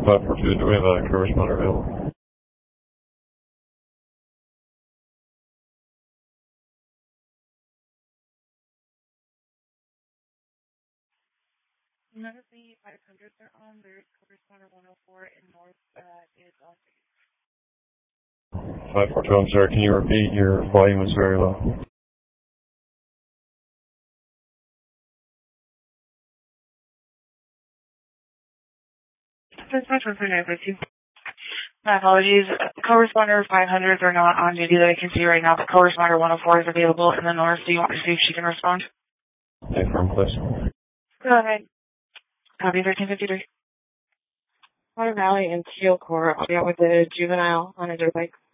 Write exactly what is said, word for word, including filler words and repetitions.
five four two, do we have a co-responder available? None of the five hundreds are on. There's co-responder one oh four in North uh, is on. five four two, I'm sorry, can you repeat? Your volume is very low. My apologies. Co-responder five hundreds are not on duty that I can see right now, but co-responder one oh four is available in the north. Do you want to see if she can respond? Affirm, please. Go ahead. Copy thirteen fifty-three. Water Valley and Steel Core. I'll be out with the juvenile on a dirt bike.